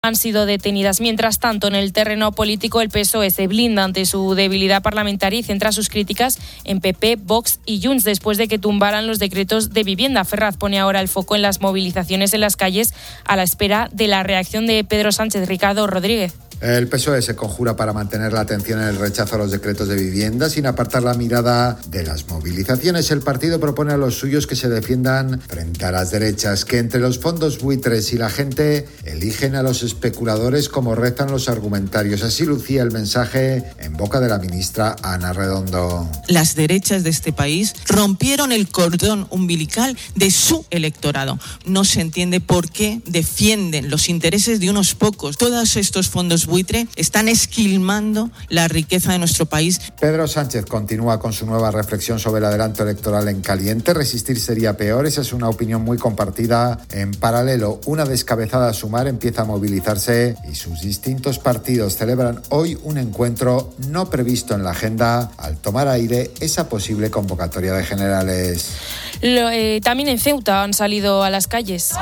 han sido detenidas. Mientras tanto, en el terreno político, el PSOE se blinda ante su debilidad parlamentaria y centra sus críticas en PP, Vox y Junts después de que tumbaran los decretos de vivienda. Ferraz pone ahora el foco en las movilizaciones en las calles a la espera de la reacción de Pedro Sánchez. Ricardo Rodríguez. El PSOE se conjura para mantener la atención en el rechazo a los decretos de vivienda sin apartar la mirada de las movilizaciones. El partido propone a los suyos que se defiendan frente a las derechas, que entre los fondos buitres y la gente eligen a los especuladores como rezan los argumentarios. Así lucía el mensaje en boca de la ministra Ana Redondo. Las derechas de este país rompieron el cordón umbilical de su electorado. No se entiende por qué defienden los intereses de unos pocos. Todos estos fondos buitre están esquilmando la riqueza de nuestro país. Pedro Sánchez continúa con su nueva reflexión sobre el adelanto electoral en caliente. Resistir sería peor, esa es una opinión muy compartida. En paralelo, una descabezada Sumar empieza a movilizarse y sus distintos partidos celebran hoy un encuentro no previsto en la agenda al tomar aire esa posible convocatoria de generales. También en Ceuta han salido a las calles.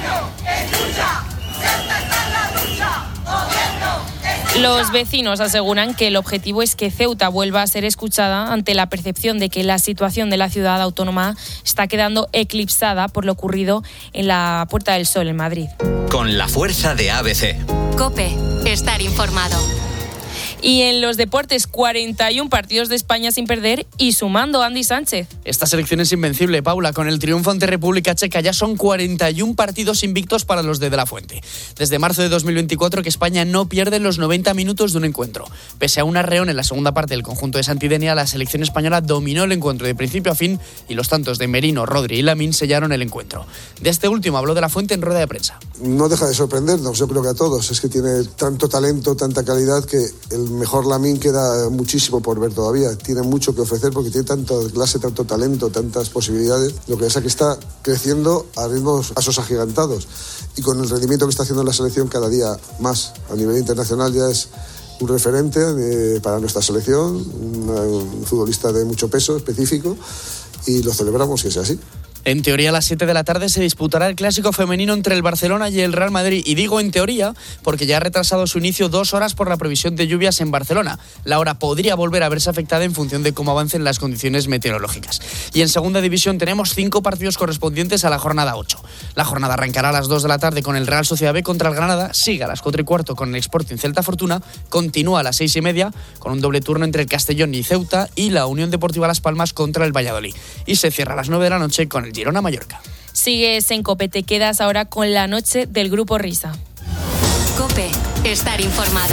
Los vecinos aseguran que el objetivo es que Ceuta vuelva a ser escuchada ante la percepción de que la situación de la ciudad autónoma está quedando eclipsada por lo ocurrido en la Puerta del Sol en Madrid. Con la fuerza de ABC. COPE, estar informado. Y en los deportes, 41 partidos de España sin perder y sumando. Andy Sánchez. Esta selección es invencible, Paula. Con el triunfo ante República Checa ya son 41 partidos invictos para los de la Fuente. Desde marzo de 2024 que España no pierde los 90 minutos de un encuentro. Pese a un arreón en la segunda parte del conjunto de Santidenia, la selección española dominó el encuentro de principio a fin y los tantos de Merino, Rodri y Lamín sellaron el encuentro. De este último habló de la Fuente en rueda de prensa. No deja de sorprendernos, yo creo que a todos. Es que tiene tanto talento, tanta calidad que el mejor Lamín queda muchísimo por ver todavía. Tiene mucho que ofrecer porque tiene tanta clase, tanto talento, tantas posibilidades. Lo que pasa es que está creciendo a pasos agigantados y con el rendimiento que está haciendo la selección cada día más a nivel internacional ya es un referente para nuestra selección, un futbolista de mucho peso específico y lo celebramos si es así. En teoría, a las 7 de la tarde se disputará el clásico femenino entre el Barcelona y el Real Madrid. Y digo en teoría porque ya ha retrasado su inicio 2 horas por la previsión de lluvias en Barcelona. La hora podría volver a verse afectada en función de cómo avancen las condiciones meteorológicas. Y en segunda división tenemos 5 partidos correspondientes a la jornada 8. La jornada arrancará a las 2 de la tarde con el Real Sociedad B contra el Granada, sigue a las 4:15 con el Sporting Celta Fortuna, continúa a las 6:30 con un doble turno entre el Castellón y Ceuta y la Unión Deportiva Las Palmas contra el Valladolid. Y se cierra a las 9 de la noche con el Girona Mallorca. Sigues en COPE, te quedas ahora con la noche del Grupo Risa. COPE, estar informado.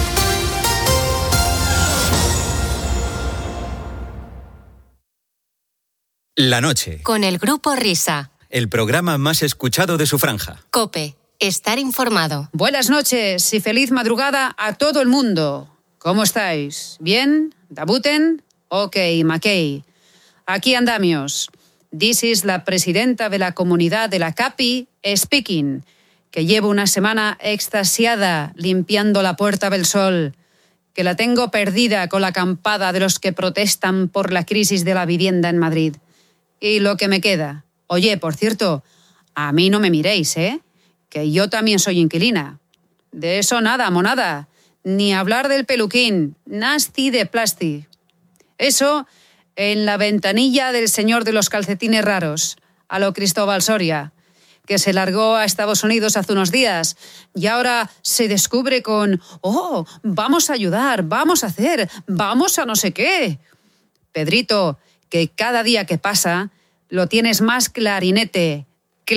La noche. Con el Grupo Risa. El programa más escuchado de su franja. COPE, estar informado. Buenas noches y feliz madrugada a todo el mundo. ¿Cómo estáis? ¿Bien? ¿Dabuten? Ok, Mackey. Aquí andamios. This is la presidenta de la comunidad de la CAPI speaking, que llevo una semana extasiada limpiando la Puerta del Sol, que la tengo perdida con la acampada de los que protestan por la crisis de la vivienda en Madrid. Y lo que me queda. Oye, por cierto, a mí no me miréis, que yo también soy inquilina. De eso nada, monada. Ni hablar del peluquín, nasty de plasti. Eso en la ventanilla del señor de los calcetines raros, a lo Cristóbal Soria, que se largó a Estados Unidos hace unos días y ahora se descubre con vamos a ayudar, vamos a hacer, vamos a no sé qué. Pedrito, que cada día que pasa lo tienes más clarinete.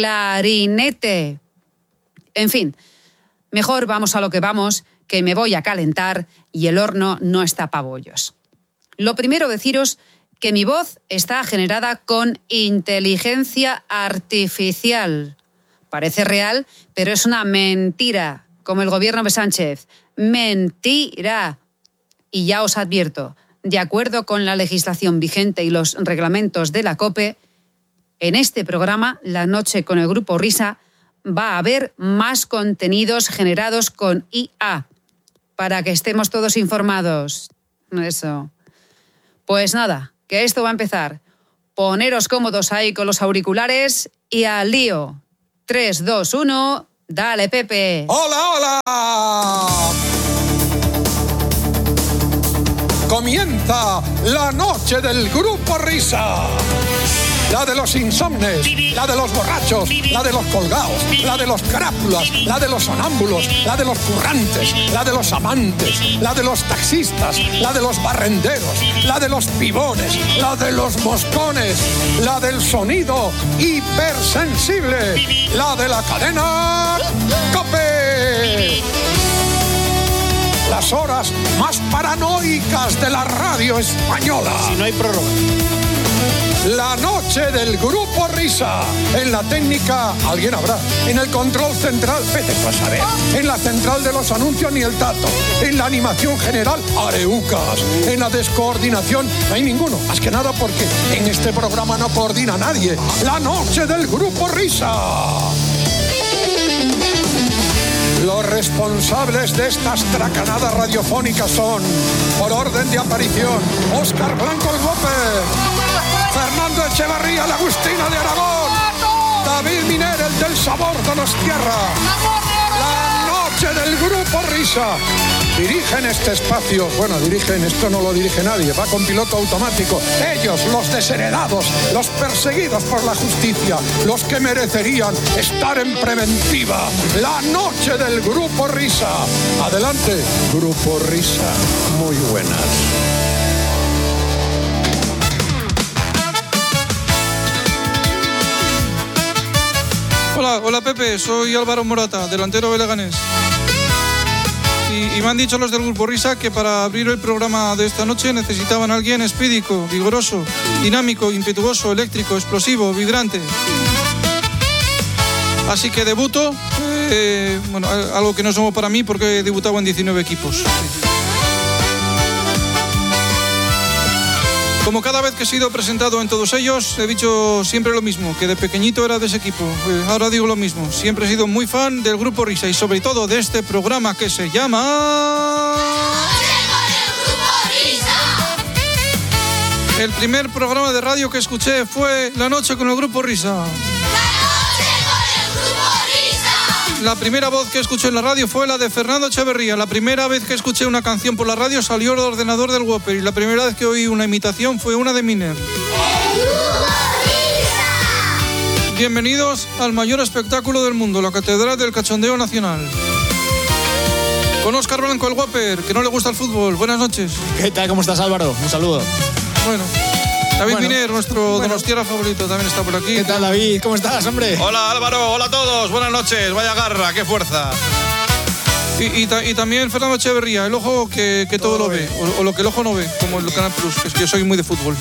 En fin, mejor vamos a lo que vamos, que me voy a calentar y el horno no está pa' bollos. Lo primero deciros que mi voz está generada con inteligencia artificial. Parece real, pero es una mentira, como el gobierno de Sánchez. Mentira. Y ya os advierto, de acuerdo con la legislación vigente y los reglamentos de la COPE, en este programa, La Noche con el Grupo Risa, va a haber más contenidos generados con IA, para que estemos todos informados. Eso. Pues nada, que esto va a empezar. Poneros cómodos ahí con los auriculares y al lío. 3, 2, 1, Dale, Pepe. ¡Hola, hola! Comienza la noche del Grupo Risa. La de los insomnes, la de los borrachos, la de los colgados, la de los crápulas, la de los sonámbulos, la de los currantes, la de los amantes, la de los taxistas, la de los barrenderos, la de los pibones, la de los moscones, la del sonido hipersensible, la de la cadena COPE. Las horas más paranoicas de la radio española. Si no hay prórroga. La noche del Grupo Risa. En la técnica, alguien habrá. En el control central, vete tú a saber. En la central de los anuncios, ni el tato. En la animación general, areucas. En la descoordinación, no hay ninguno. Más que nada porque en este programa no coordina nadie. La noche del Grupo Risa. Los responsables de estas tracanadas radiofónicas son, por orden de aparición, Óscar Blanco el Gómez, Fernando Echevarría, la Agustina de Aragón, David Miner, el del Sabor Donostierra. La noche del Grupo Risa. Dirigen este espacio, dirigen, esto no lo dirige nadie, va con piloto automático. Ellos, los desheredados, los perseguidos por la justicia, los que merecerían estar en preventiva. La noche del Grupo Risa. Adelante, Grupo Risa. Muy buenas. Hola Pepe, soy Álvaro Morata, delantero de Leganés. Y me han dicho los del Grupo Risa que para abrir el programa de esta noche necesitaban a alguien expedito, vigoroso, dinámico, impetuoso, eléctrico, explosivo, vibrante. Así que debuto, algo que no es nuevo para mí porque he debutado en 19 equipos. Como cada vez que he sido presentado en todos ellos, he dicho siempre lo mismo, que de pequeñito era de ese equipo. Ahora digo lo mismo, siempre he sido muy fan del Grupo Risa y sobre todo de este programa que se llama... El primer programa de radio que escuché fue La Noche con el Grupo Risa. La primera voz que escuché en la radio fue la de Fernando Echevarría. La primera vez que escuché una canción por la radio salió el ordenador del Whopper. Y la primera vez que oí una imitación fue una de Miner. Bienvenidos al mayor espectáculo del mundo, la Catedral del Cachondeo Nacional. Con Óscar Blanco, el Whopper, que no le gusta el fútbol. Buenas noches. ¿Qué tal? ¿Cómo estás, Álvaro? Un saludo. Bueno. David Miner, nuestro donostiarra favorito, también está por aquí. ¿Qué tal, David? ¿Cómo estás, hombre? Hola, Álvaro. Hola a todos. Buenas noches. Vaya garra, qué fuerza. Y también Fernando Echevarría, el ojo que todo lo ve. O lo que el ojo no ve, como el Canal Plus, que es que yo soy muy de fútbol.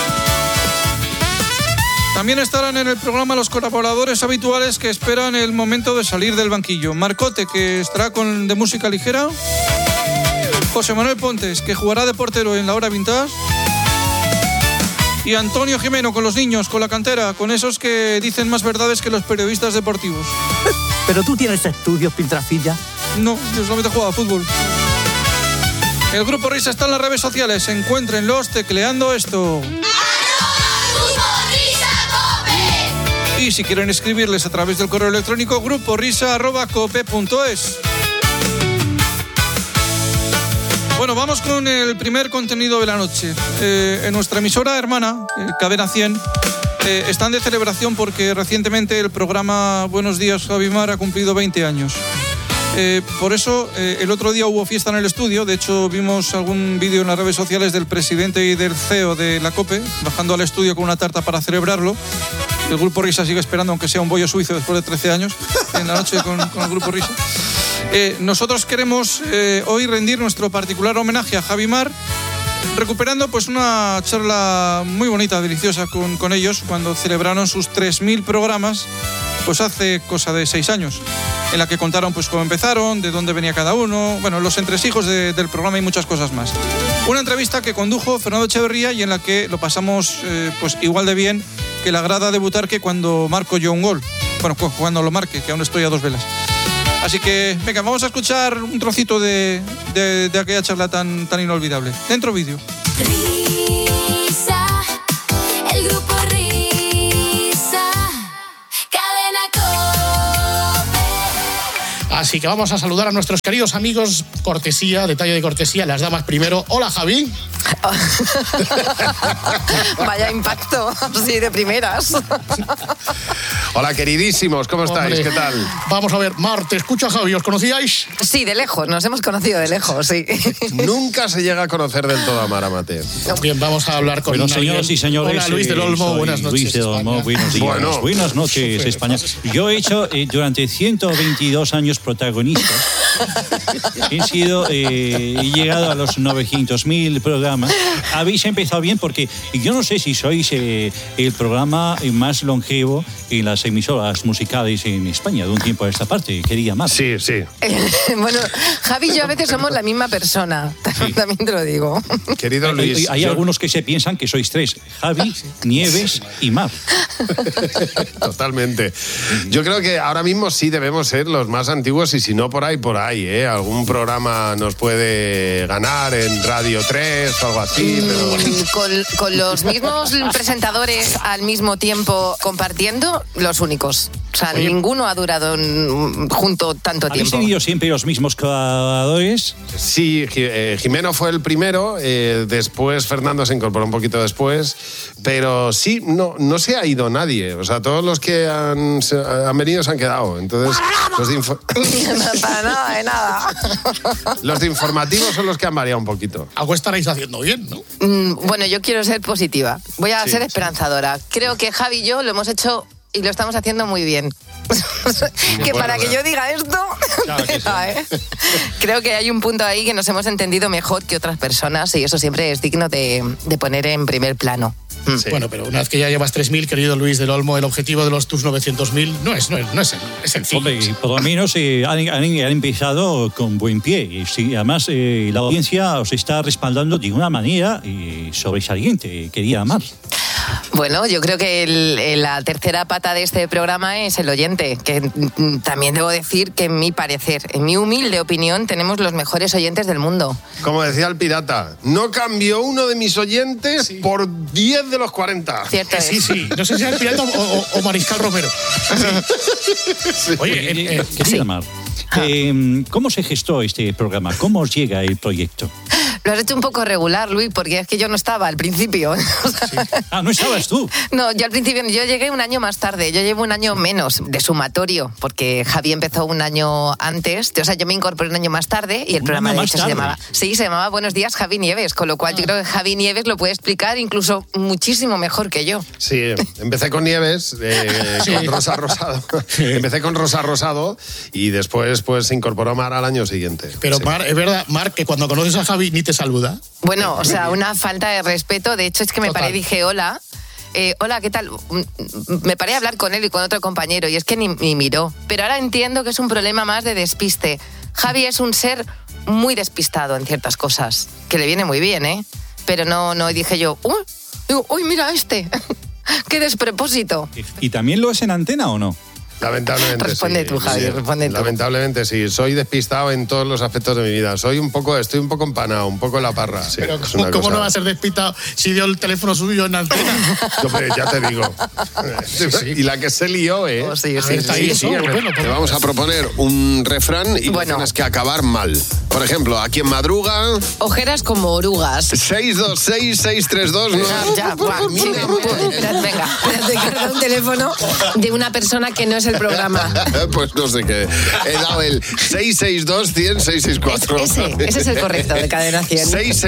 También estarán en el programa los colaboradores habituales que esperan el momento de salir del banquillo. Marcote, que estará de música ligera. José Manuel Pontes, que jugará de portero en la hora vintage. Y Antonio Jimeno con los niños, con la cantera, con esos que dicen más verdades que los periodistas deportivos. ¿Pero tú tienes estudios, Piltrafilla? No, yo solamente he jugado a fútbol. El Grupo Risa está en las redes sociales, encuéntrenlos tecleando esto. Y si quieren escribirles a través del correo electrónico, gruporisa@cope.es. Bueno, vamos con el primer contenido de la noche. En nuestra emisora hermana, Cadena 100, están de celebración porque recientemente el programa Buenos Días, Javimar ha cumplido 20 años. Por eso, el otro día hubo fiesta en el estudio. De hecho, vimos algún vídeo en las redes sociales del presidente y del CEO de la COPE bajando al estudio con una tarta para celebrarlo. El Grupo Risa sigue esperando, aunque sea un bollo suizo después de 13 años, en la noche con el Grupo Risa. Nosotros queremos hoy rendir nuestro particular homenaje a Javimar, recuperando pues una charla muy bonita, deliciosa con ellos cuando celebraron sus 3.000 programas, pues hace cosa de 6 años, en la que contaron pues cómo empezaron, de dónde venía cada uno, los entresijos del programa y muchas cosas más. Una entrevista que condujo Fernando Echevarría y en la que lo pasamos pues igual de bien que la grada de Butarque cuando marco yo un gol. Bueno, cuando lo marque, que aún estoy a 2 velas. Así que, venga, vamos a escuchar un trocito de aquella charla tan inolvidable. Dentro vídeo. Risa, el Grupo Risa, Cadena COPE. Así que vamos a saludar a nuestros queridos amigos. Cortesía, detalle de cortesía, las damas primero. Hola, Javi. Vaya impacto, sí, de primeras. Hola, queridísimos, ¿cómo estáis? Hombre, ¿Qué tal? Vamos a ver, Mar, te escucho a Javi, ¿os conocíais? Sí, de lejos, nos hemos conocido de lejos, sí. Nunca se llega a conocer del todo a Mar Amate. Bien, vamos a hablar con... Bueno, señoras y señores, hola, Luis del Olmo, buenas noches. Luis del Olmo, buenos días. Bueno. Buenas noches, España. Yo he hecho durante 122 años protagonistas. He llegado a los 900.000 programas. Habéis empezado bien porque yo no sé si sois el programa más longevo en las emisoras musicales en España de un tiempo a esta parte. Quería más. Sí, sí. Bueno, Javi y yo a veces somos la misma persona, también te lo digo. Querido Luis. Hay algunos que se piensan que sois tres: Javi, Nieves y Mar. Totalmente. Yo creo que ahora mismo sí debemos ser los más antiguos y si no por ahí, algún programa nos puede ganar en Radio 3 o algo así. Pero... Con los mismos presentadores al mismo tiempo compartiendo, los únicos. O sea, ninguno ha durado junto tanto tiempo. ¿Habéis tenido siempre los mismos colaboradores? Sí, Jimeno fue el primero, después Fernando se incorporó un poquito después, pero sí, no se ha ido nadie. O sea, todos los que han venido se han quedado. Entonces, Para nada, de nada. Los de informativos son los que han variado un poquito. Algo estaréis haciendo bien, ¿no? Bueno, yo quiero ser positiva. Voy a ser esperanzadora. Creo que Javi y yo lo hemos hecho y lo estamos haciendo muy bien. Que para que yo diga esto, Claro que sí. Creo que hay un punto ahí que nos hemos entendido mejor que otras personas y eso siempre es digno de poner en primer plano. Sí. Bueno, pero una vez que ya llevas 3.000, querido Luis del Olmo, el objetivo de tus 900.000 no es sencillo. Hombre, por lo menos han empezado con buen pie. Y sí, además, la audiencia os está respaldando de una manera sobresaliente, quería Mar. Bueno, yo creo que la tercera pata de este programa es el oyente, que también debo decir que en mi parecer, en mi humilde opinión, tenemos los mejores oyentes del mundo. Como decía el pirata, no cambió uno de mis oyentes por 10 de los 40. Cierto es. Sí. No sé si era el pirata o Mariscal Romero. Sí. Oye, querida Mar, ¿cómo se gestó este programa? ¿Cómo os llega el proyecto? Lo has hecho un poco regular, Luis, porque es que yo no estaba al principio. Ah, ¿no estabas tú? No, yo al principio, yo llegué un año más tarde, yo llevo un año menos de sumatorio, porque Javi empezó un año antes, o sea, yo me incorporé un año más tarde y el programa de hecho se llamaba Buenos días, Javi Nieves, con lo cual yo creo que Javi Nieves lo puede explicar incluso muchísimo mejor que yo. Sí, empecé con Nieves, con Rosa Rosado. Empecé con Rosa Rosado y después pues se incorporó Mar al año siguiente. Pero sí. Mar, es verdad, Mar, que cuando conoces a Javi ni te saluda. Bueno, o sea, una falta de respeto. De hecho, es que me paré y dije, hola, ¿qué tal? Me paré a hablar con él y con otro compañero y es que ni miró. Pero ahora entiendo que es un problema más de despiste. Javi es un ser muy despistado en ciertas cosas, que le viene muy bien, ¿eh? Pero no dije yo, uy, mira este, qué despropósito. ¿Y también lo es en antena o no? Lamentablemente responde tú, Javi, responde tú. Lamentablemente sí, soy despistado en todos los aspectos de mi vida. Estoy un poco empanado, un poco en la parra. Sí, pero ¿cómo no va a ser despistado si dio el teléfono suyo en antena? Ya te digo. Sí. Y la que se lió, ¿eh? Oh, sí. Te vamos a proponer un refrán y tienes que acabar mal. Por ejemplo, ¿a quién madruga? Ojeras como orugas. 626-632. Ya, venga, te carga un teléfono de una persona que no es el programa. Pues no sé qué. He dado el 662-100-664. Ese es el correcto, de Cadena 100.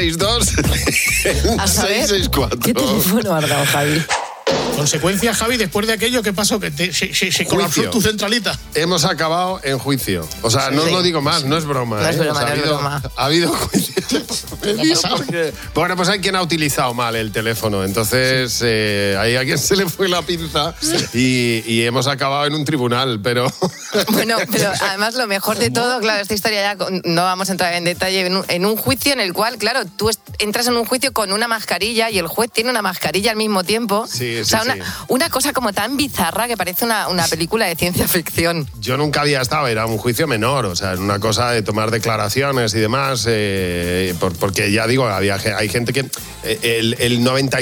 662-664. ¿Qué teléfono has dado, Javi? Consecuencia, Javi, después de aquello, ¿qué pasó? Que se colapsó tu centralita. Hemos acabado en juicio. O sea, no os lo digo más, no es broma. No es broma, o sea, no es broma. Ha habido juicio. Bueno, pues hay quien ha utilizado mal el teléfono. Entonces, hay a quien se le fue la pinza y hemos acabado en un tribunal, pero... Bueno, pero además lo mejor de todo, claro, esta historia ya no vamos a entrar en detalle, en un juicio en el cual, claro, tú entras en un juicio con una mascarilla y el juez tiene una mascarilla al mismo tiempo. Sí, o sea, sea, una cosa como tan bizarra que parece una película de ciencia ficción. Yo nunca había estado, era un juicio menor, o sea, una cosa de tomar declaraciones y demás, porque ya digo, hay gente que el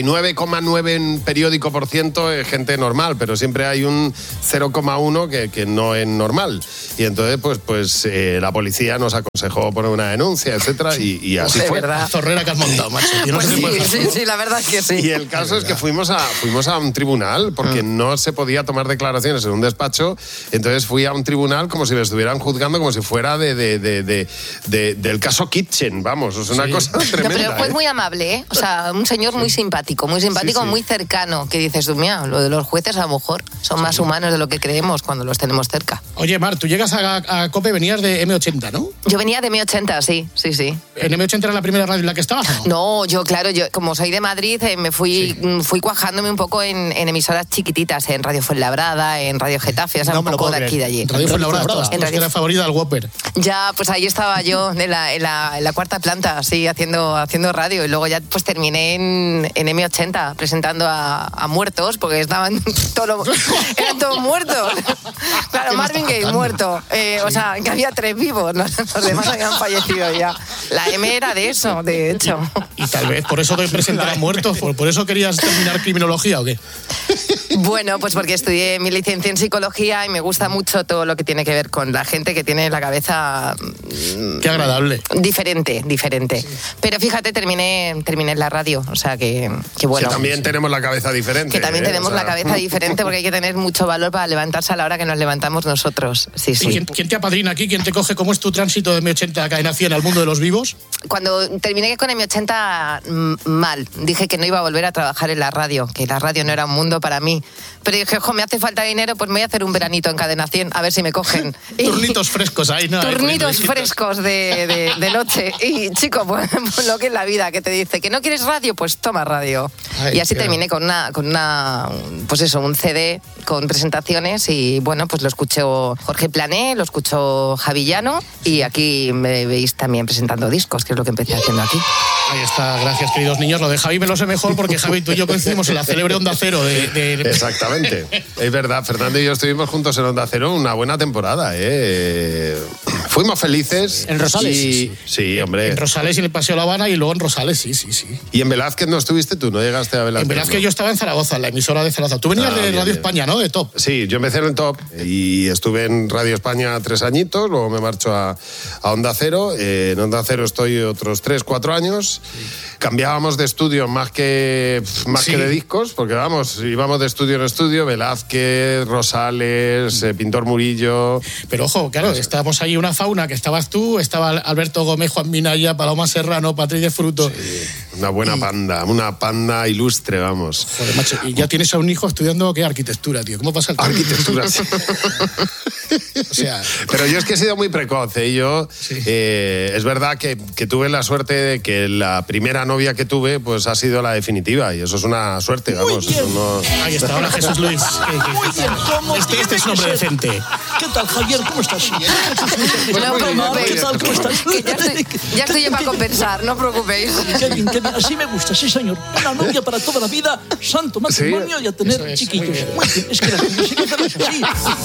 99,9 periódico por ciento es gente normal, pero siempre hay un 0,1 que no es normal. Y entonces, pues la policía nos aconsejó poner una denuncia, etcétera, y así fue. La zorrera que has montado, macho. Pues sí, la verdad es que sí. Y el caso es que fuimos a un tribunal porque no se podía tomar declaraciones en un despacho. Entonces fui a un tribunal como si me estuvieran juzgando, como si fuera del caso Kitchen, vamos, es una cosa tremenda. No, pero fue muy amable, ¿eh? O sea, un señor muy simpático, muy cercano, que dices tú, mira, lo de los jueces a lo mejor son más humanos de lo que creemos cuando los tenemos cerca. Oye, Mar, tú llegas a COPE, venías de M80, ¿no? Yo venía de M80, sí. ¿En M80 era la primera radio en la que estabas? No, yo como soy de Madrid, me fui cuajándome un poco en emisoras chiquititas, en Radio Fuenlabrada, en Radio Getafe, o sea, un poco de aquí de allí. Radio Fuenlabrada, era favorita del Whopper. Ya, pues ahí estaba yo, en la cuarta planta, sí, haciendo radio, y luego ya pues terminé en M80 presentando a muertos, porque eran todos muertos. Claro, Marvin Gaye muerto, o sea, que había 3 vivos, los demás habían fallecido ya. La M era de eso, de hecho. Y tal vez por eso te presentarán muertos, por eso querías terminar criminología, ¿o qué? Bueno, pues porque estudié mi licencia en psicología y me gusta mucho todo lo que tiene que ver con la gente que tiene la cabeza... Qué agradable. Diferente. Pero fíjate, terminé en la radio, o sea que bueno. Que también tenemos la cabeza diferente. Que también tenemos la cabeza diferente porque hay que tener mucho valor para levantarse a la hora que nos levantamos nosotros. Sí. ¿Y quién te apadrina aquí? ¿Quién te coge? ¿Cómo es tu tránsito de M80 a Cadena 100 al mundo de los vivos? Cuando terminé con M80, mal. Dije que no iba a volver a trabajar en la radio, que la radio no era un mundo para mí. Pero dije, me hace falta dinero, pues me voy a hacer un veranito en Cadena 100, a ver si me cogen. Turnitos frescos ahí, ¿no? Turnitos frescos de noche. Y chico, pues lo que es la vida, que te dice que no quieres radio, pues toma radio. Ay, y así terminé con una pues eso, un CD con presentaciones y bueno, pues lo escuchó Jorge Plané, lo escuchó Javi Llano y aquí me veis también presentando discos, que es lo que empecé haciendo aquí. Ahí está, gracias queridos niños. Lo de Javi me lo sé mejor porque Javi, tú y yo coincidimos en la célebre Onda Cero Exactamente, es verdad, Fernando y yo estuvimos juntos en Onda Cero una buena temporada, Fuimos felices. ¿En Rosales? Sí, hombre. En Rosales y en el Paseo La Habana y luego en Rosales, sí. ¿Y en Velázquez no estuviste tú? ¿No llegaste a Velázquez? En Velázquez yo estaba en Zaragoza, en la emisora de Zaragoza. Tú venías de Radio España, ¿no? De Top. Sí, yo empecé en Top y estuve en Radio España 3 añitos, luego me marcho a Onda Cero. En Onda Cero estoy otros 3-4 años. Sí. Cambiábamos de estudio más que de discos, porque íbamos de estudio en estudio, Velázquez, Rosales, Pintor Murillo. Pero ojo, claro, estábamos ahí una fauna, que estabas tú, estaba Alberto Gómez, Juan Minaya, Paloma Serrano, Patrick de Fruto. Sí, una buena panda, una panda ilustre, vamos. Joder, macho, y ya tienes a un hijo estudiando, ¿qué? Arquitectura, tío. ¿Cómo pasa el tiempo? Arquitectura, sí. O sea... Pero yo es que he sido muy precoz, es verdad que tuve la suerte de que la primera novia que tuve pues ha sido la definitiva y eso es una suerte, vamos. Eso no... Ahí está, ahora Jesús Luis. Muy bien, ¿cómo este es un hombre decente. ¿Qué tal, Javier? ¿Cómo estás? No preocupéis. ¿Qué tal? ¿Cómo estás? Ya estoy yo para compensar, no preocupéis. Qué bien. Así me gusta, sí, señor. Una novia para toda la vida, santo matrimonio y a tener chiquillos. Muy bien, es que la música es así.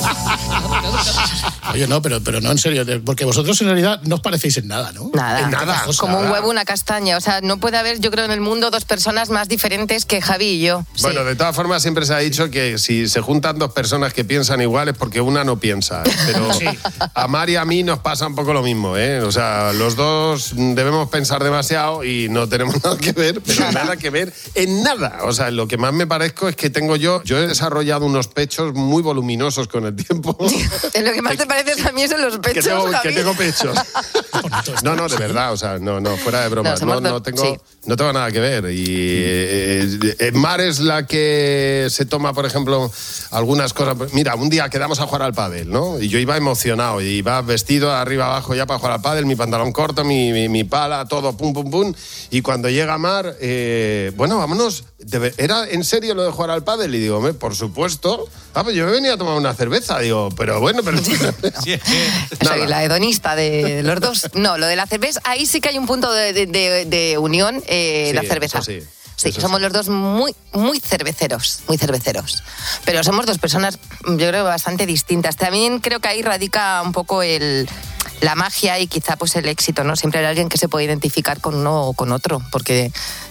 Oye, no, pero no, en serio, porque vosotros en realidad no os parecéis en nada, ¿no? Nada. En nada. Como un huevo, una castaña. O sea, no puede haber, yo creo, en el mundo 2 personas más diferentes que Javi y yo. Sí. Bueno, de todas formas siempre se ha dicho que si se juntan 2 personas que piensan igual es porque una no piensa. Pero a Mar y a mí nos pasa un poco lo mismo, O sea, los 2 debemos pensar demasiado y no tenemos nada que ver, pero nada que ver en nada. O sea, lo que más me parezco es que yo he desarrollado unos pechos muy voluminosos con el tiempo. Lo que más te parece a mí son los pechos, que tengo pechos. No, de verdad, o sea, no, fuera de broma. No tengo nada que ver. Y Mar es la que se toma, por ejemplo, algunas cosas. Mira, un día quedamos a jugar al pádel, ¿no? Y yo iba emocionado, y iba vestido arriba abajo ya para jugar al pádel, mi pantalón corto, mi pala, todo, pum, pum, pum. Y cuando llega Mar, bueno, vámonos. ¿Era en serio lo de jugar al pádel? Y digo, por supuesto. Pues yo me venía a tomar una cerveza. Digo, pero bueno, pero... Soy la hedonista de los 2. No, lo de la cerveza, ahí sí que hay un punto de unión, la cerveza. Sí. Sí, somos los dos muy cerveceros, muy cerveceros. Pero somos dos personas, yo creo, bastante distintas. También creo que ahí radica un poco la magia y quizá pues el éxito, ¿no? Siempre hay alguien que se puede identificar con uno o con otro, porque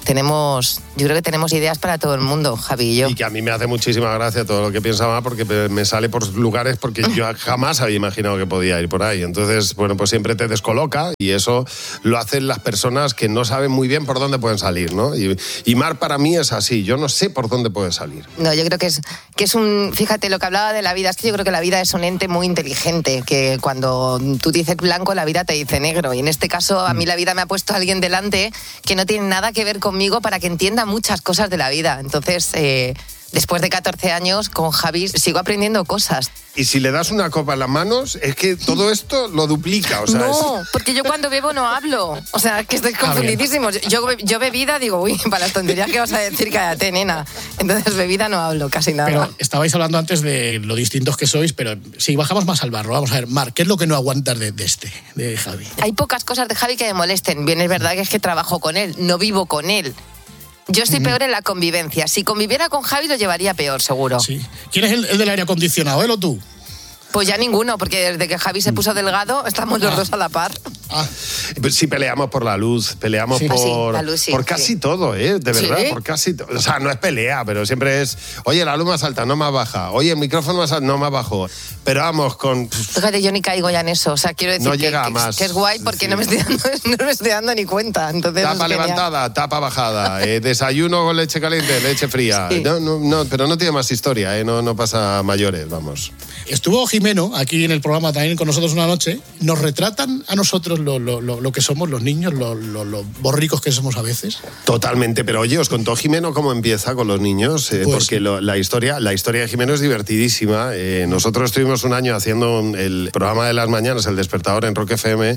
yo creo que tenemos ideas para todo el mundo, Javi y yo. Y que a mí me hace muchísima gracia todo lo que piensa Mar, porque me sale por lugares porque yo jamás había imaginado que podía ir por ahí. Entonces, bueno, pues siempre te descoloca y eso lo hacen las personas que no saben muy bien por dónde pueden salir, ¿no? Y Mar para mí es así, yo no sé por dónde puede salir. No, yo creo que es fíjate, lo que hablaba de la vida, es que yo creo que la vida es un ente muy inteligente, que cuando tú dices blanco, la vida te dice negro. Y en este caso, a mí la vida me ha puesto a alguien delante que no tiene nada que ver conmigo para que entienda muchas cosas de la vida. Entonces, después de 14 años, con Javi sigo aprendiendo cosas. Y si le das una copa en las manos, es que todo esto lo duplica. O sea, no, porque yo cuando bebo no hablo. O sea, que estoy confundidísimo. Yo bebida digo, uy, para las tonterías que vas a decir, cállate, nena. Entonces bebida no hablo casi nada. Pero estabais hablando antes de lo distintos que sois, pero si bajamos más al barro, vamos a ver, Mar, ¿qué es lo que no aguantas de Javi? Hay pocas cosas de Javi que me molesten. Bien, es verdad que es que trabajo con él, no vivo con él. Yo estoy peor en la convivencia. Si conviviera con Javi lo llevaría peor, seguro. Sí. ¿Quién es el del aire acondicionado, él o tú? Pues ya ninguno, porque desde que Javi se puso delgado estamos los dos a la par. Pues sí, peleamos por la luz, peleamos por casi todo, de verdad, por casi todo. O sea, no es pelea, pero siempre es, oye, la luz más alta, no más baja, oye, el micrófono más alto, no más bajo. Pero vamos, Fíjate, yo ni caigo ya en eso, o sea, quiero decir no llega más. Que es guay porque no me estoy dando ni cuenta. Entonces, tapa levantada, tapa bajada, desayuno con leche caliente, leche fría. Sí. No, pero no tiene más historia, no pasa a mayores, vamos. Estuvo Jimeno aquí en el programa también con nosotros una noche. Nos retratan a nosotros lo que somos los niños, lo borricos que somos a veces. Totalmente, pero oye, os contó Jimeno cómo empieza con los niños, porque la historia de Jimeno es divertidísima. Nosotros estuvimos un año haciendo el programa de las mañanas, El Despertador, en Rock FM,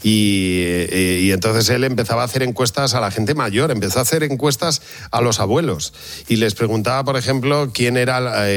y entonces él empezaba a hacer encuestas a la gente mayor, empezó a hacer encuestas a los abuelos, y les preguntaba, por ejemplo, quién era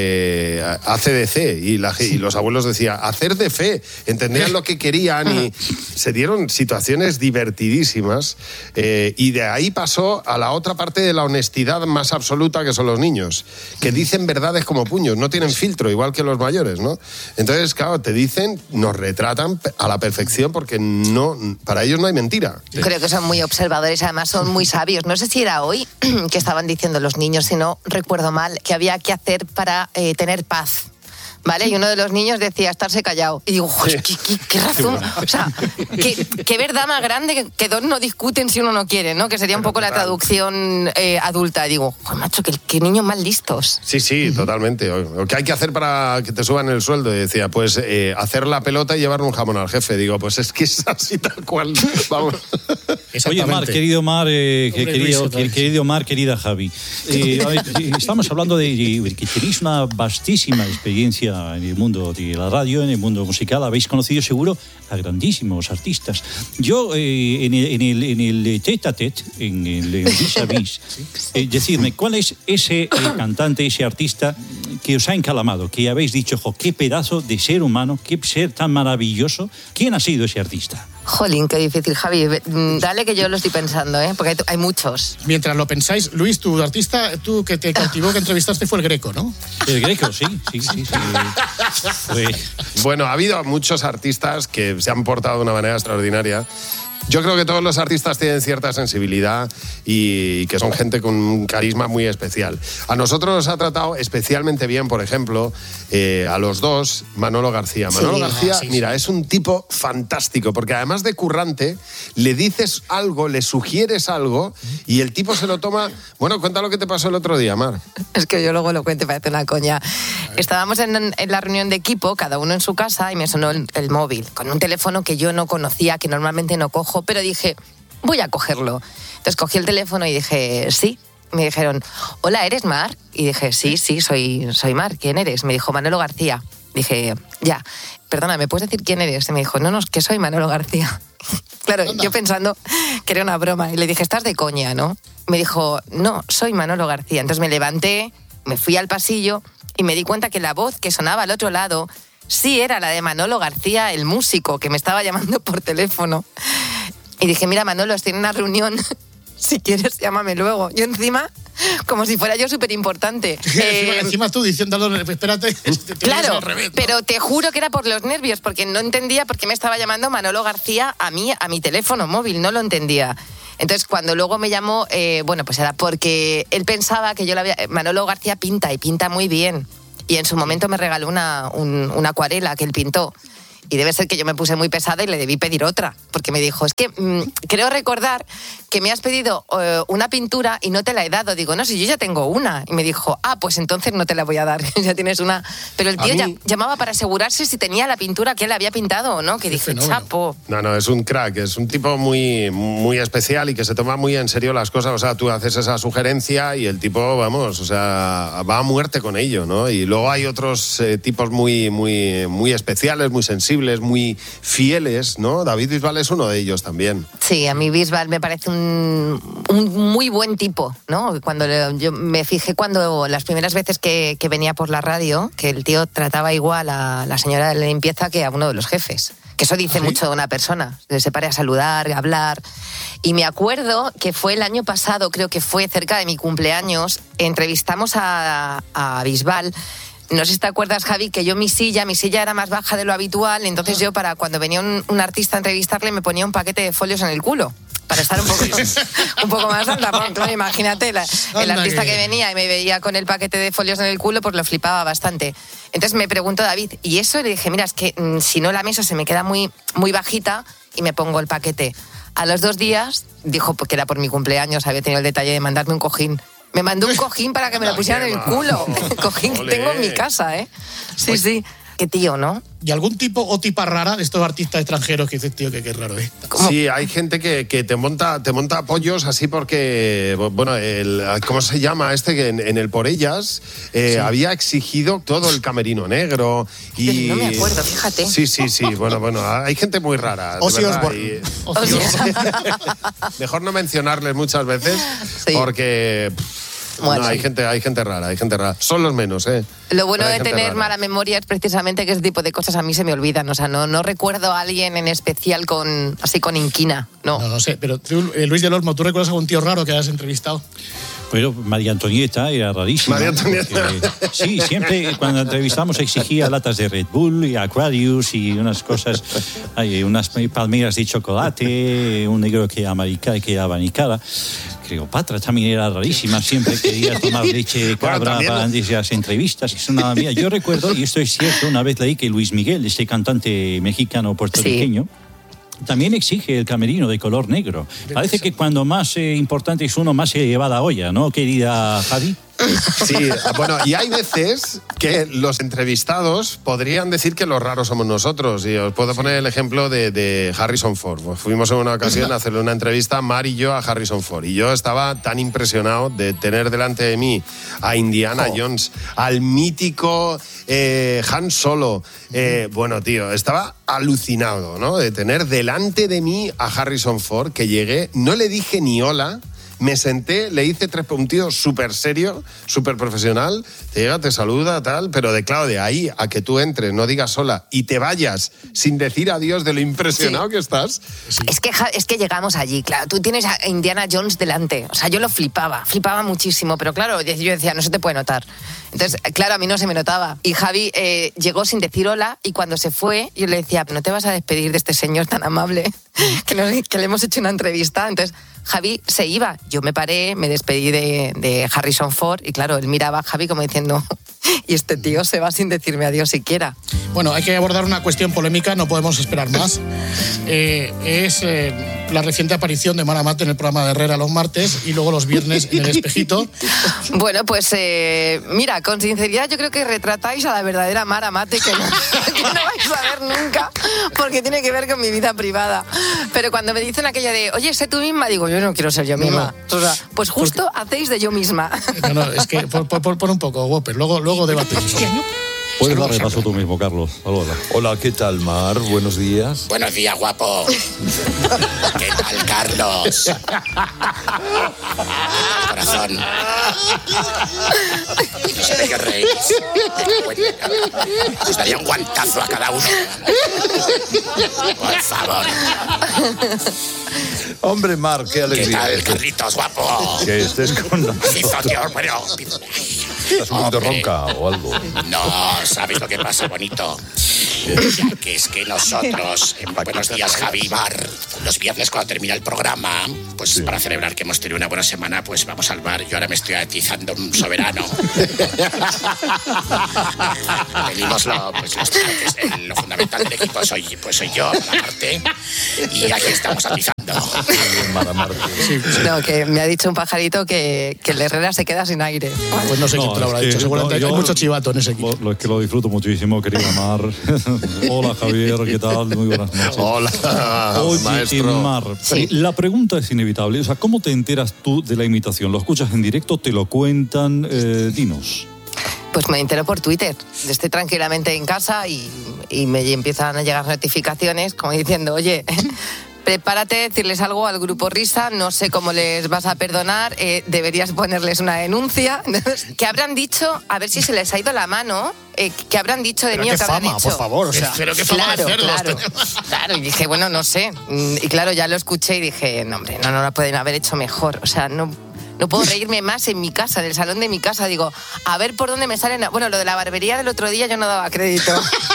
ACDC, y los abuelos decían, hacer de fe, entendían lo que querían, y se dieron situaciones divertidísimas, y de ahí pasó a la otra parte de la honestidad más absoluta, que son los niños, que dicen verdades como puños, no tienen filtro, igual que los mayores, ¿no? Entonces, claro, te dicen, nos retratan a la perfección, porque para ellos no hay mentira. Creo que son muy observadores, además son muy sabios. No sé si era hoy que estaban diciendo los niños, si no recuerdo mal, que había que hacer para tener paz. ¿Vale? Y uno de los niños decía estarse callado. Y digo, ¿qué razón? O sea, qué verdad más grande que dos no discuten si uno no quiere, ¿no? Que sería un poco la traducción adulta. Digo, macho, qué niños más listos. Sí, totalmente. ¿Qué hay que hacer para que te suban el sueldo? Y decía, pues hacer la pelota y llevarle un jamón al jefe. Digo, pues es que es así tal cual. Vamos. Oye, Mar, querido Mar, querido Mar, querida Javi. Estamos hablando de que tenéis una vastísima experiencia en el mundo de la radio, en el mundo musical. Habéis conocido seguro a grandísimos artistas. Yo en el tête-à-tête, en el vis-à-vis, decidme, ¿cuál es ese cantante, ese artista que os ha encalamado, que habéis dicho, qué pedazo de ser humano, qué ser tan maravilloso? ¿Quién ha sido ese artista? Jolín, qué difícil, Javi. Dale que yo lo estoy pensando, porque hay muchos. Mientras lo pensáis, Luis, tu artista, tú que te cautivó, que entrevistaste, fue el Greco, ¿no? El Greco, sí. Bueno, ha habido muchos artistas que se han portado de una manera extraordinaria. Yo creo que todos los artistas tienen cierta sensibilidad y que son gente con un carisma muy especial. A nosotros nos ha tratado especialmente bien, por ejemplo, a los dos, Manolo García. Manolo García, mira, es un tipo fantástico, porque además de currante, le dices algo, le sugieres algo y el tipo se lo toma... Bueno, cuenta lo que te pasó el otro día, Mar. Es que yo luego lo cuento, parece una coña. Estábamos en la reunión de equipo, cada uno en su casa, y me sonó el móvil, con un teléfono que yo no conocía, que normalmente no cojo, pero dije, voy a cogerlo. Entonces cogí el teléfono y dije, sí. Me dijeron, hola, ¿eres Mar? Y dije, sí, soy Mar. ¿Quién eres? Me dijo, Manolo García. Dije, ya, perdona, ¿me puedes decir quién eres? Y me dijo, no, es que soy Manolo García. Claro, yo pensando que era una broma. Y le dije, estás de coña, ¿no? Me dijo, no, soy Manolo García. Entonces me levanté, me fui al pasillo y me di cuenta que la voz que sonaba al otro lado sí era la de Manolo García, el músico, que me estaba llamando por teléfono. Y dije, mira, Manolo, estoy en una reunión, si quieres llámame luego. Yo encima como si fuera yo súper importante. Encima tú diciéndolo, espérate. Claro, al revés, ¿no? pero te juro que era por los nervios, porque no entendía por qué me estaba llamando Manolo García a mi teléfono móvil, no lo entendía. Entonces, cuando luego me llamó, pues era porque él pensaba que Manolo García pinta y pinta muy bien. Y en su momento me regaló una acuarela que él pintó. Y debe ser que yo me puse muy pesada y le debí pedir otra, porque me dijo, es que creo recordar que me has pedido una pintura y no te la he dado. Digo, no, si yo ya tengo una. Y me dijo, pues entonces no te la voy a dar, ya tienes una. Pero el tío llamaba para asegurarse si tenía la pintura que él había pintado o no, que dije, chapo. No, es un crack, es un tipo muy, muy especial y que se toma muy en serio las cosas. O sea, tú haces esa sugerencia y el tipo, vamos, o sea, va a muerte con ello, ¿no? Y luego hay otros tipos muy, muy, muy especiales, muy sensibles, muy fieles, ¿no? David Bisbal es uno de ellos también. Sí, a mí Bisbal me parece un muy buen tipo, ¿no? Cuando yo me fijé cuando las primeras veces que venía por la radio, que el tío trataba igual a la señora de la limpieza que a uno de los jefes. Que eso dice mucho de una persona, que se pare a saludar, a hablar. Y me acuerdo que fue el año pasado, creo que fue cerca de mi cumpleaños, entrevistamos a Bisbal. No sé si te acuerdas, Javi, que yo mi silla era más baja de lo habitual, entonces yo para cuando venía un artista a entrevistarle me ponía un paquete de folios en el culo. Para estar un poco más alta. Claro, imagínate, el artista que venía y me veía con el paquete de folios en el culo, pues lo flipaba bastante. Entonces me preguntó David, ¿y eso? Y le dije, mira, es que si no la mesa se me queda muy, muy bajita y me pongo el paquete. A los 2 días, dijo que era por mi cumpleaños, había tenido el detalle de mandarme un cojín. Me mandó un cojín para que me lo pusieran en el culo. El cojín que tengo en mi casa, ¿eh? Sí, sí. Qué tío, ¿no? ¿Y algún tipo o tipa rara de estos artistas extranjeros que dices, tío, que qué raro, eh? Sí, hay gente que te monta apoyos así porque, bueno, ¿cómo se llama este? Que en el Por Ellas había exigido todo el camerino negro y... No me acuerdo, fíjate. Sí, bueno, hay gente muy rara. Ozzy Osbourne. Mejor no mencionarles muchas veces porque... Bueno, no, hay gente rara. Son los menos, ¿eh? Lo bueno de tener mala memoria es precisamente que ese tipo de cosas a mí se me olvidan. O sea, no recuerdo a alguien en especial con inquina, no. No sé, pero tú, Luis del Olmo, ¿tú recuerdas a algún tío raro que hayas entrevistado? Bueno, María Antonieta era rarísima. María Antonieta. Sí, siempre cuando entrevistamos exigía latas de Red Bull y Aquarius y unas cosas, unas palmeras de chocolate, un negro que abanicaba. Cleopatra también era rarísima, siempre quería tomar leche de cabra antes de las entrevistas. Eso nada mía. Yo recuerdo, y esto es cierto, una vez leí que Luis Miguel, este cantante mexicano puertorriqueño, también exige el camerino de color negro. Parece que cuando más importante es uno, más se lleva la olla, ¿no, querida Javi? Sí, bueno, y hay veces que los entrevistados podrían decir que los raros somos nosotros. Y os puedo poner el ejemplo de Harrison Ford. Pues fuimos en una ocasión a hacerle una entrevista, Mar y yo, a Harrison Ford. Y yo estaba tan impresionado de tener delante de mí a Indiana Jones, al mítico Han Solo. Bueno, tío, estaba alucinado, ¿no? De tener delante de mí a Harrison Ford, que llegué, no le dije ni hola. Me senté, le hice 3 puntitos súper serio, súper profesional, te llega, te saluda, tal, pero de ahí a que tú entres, no digas hola y te vayas sin decir adiós de lo impresionado que estás. Sí. Es que llegamos allí, claro, tú tienes a Indiana Jones delante, o sea, yo lo flipaba muchísimo, pero claro, yo decía, no se te puede notar. Entonces, claro, a mí no se me notaba. Y Javi llegó sin decir hola y cuando se fue, yo le decía, ¿no te vas a despedir de este señor tan amable que le hemos hecho una entrevista? Entonces, Javi se iba. Yo me paré, me despedí de Harrison Ford y claro, él miraba a Javi como diciendo, y este tío se va sin decirme adiós siquiera. Bueno, hay que abordar una cuestión polémica, no podemos esperar más. Es la reciente aparición de Mara Mate en el programa de Herrera los martes y luego los viernes en El Espejito. Bueno, pues mira, con sinceridad yo creo que retratáis a la verdadera Mara Mate que no vais a ver nunca porque tiene que ver con mi vida privada. Pero cuando me dicen aquello de, oye, sé tú misma, digo, yo no quiero ser yo misma. No. O sea, pues justo hacéis de yo misma. No, es que por un poco, Whopper, luego debatimos. Puedes darle paso tú mismo, Carlos. Hola, ¿qué tal, Mar? Buenos días. Buenos días, guapo. ¿Qué tal, Carlos? Corazón. No sé de qué reís. Os daría un guantazo a cada uno. Por favor. Hombre, Mar, qué alegría. ¿Qué tal, Carlitos, guapo? Que estés con nosotros. ¿Estás un poquito ronca o algo? No, ¿sabes lo que pasa, bonito? Ya que es que nosotros, en Buenos Días, Javi, Mar, los viernes cuando termina el programa, pues para celebrar que hemos tenido una buena semana, pues vamos al bar. Yo ahora me estoy atizando un soberano. Venimos lo fundamental del equipo soy yo, aparte, y aquí estamos atizando. No, que me ha dicho un pajarito que el Herrera se queda sin aire. Pues no sé quién te lo habrá dicho. Seguramente hay mucho chivato en ese equipo. Es que lo disfruto muchísimo, querida Mar. Hola, Javier, ¿qué tal? Muy buenas noches. Hola, Oye, maestro. Mar, la pregunta es inevitable. O sea, ¿cómo te enteras tú de la imitación? ¿Lo escuchas en directo? ¿Te lo cuentan? Dinos. Pues me entero por Twitter. Estoy tranquilamente en casa y me empiezan a llegar notificaciones como diciendo, oye, prepárate a decirles algo al Grupo Risa, no sé cómo les vas a perdonar, deberías ponerles una denuncia. ¿Qué habrán dicho? A ver si se les ha ido la mano. ¿Qué habrán dicho de mí o qué habrán hecho? Por favor, o sea, pero qué fama de cerdos. Claro, y dije, bueno, no sé. Y claro, ya lo escuché y dije, no, hombre, no lo pueden haber hecho mejor. O sea, no puedo reírme más en mi casa, en el salón de mi casa. Digo, a ver por dónde me salen. Bueno, lo de la barbería del otro día yo no daba crédito.